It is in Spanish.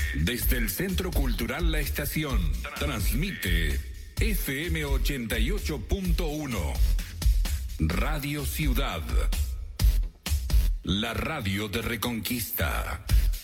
Desde el Centro Cultural La Estación, transmite FM 88.1, Radio Ciudad, la radio de Reconquista.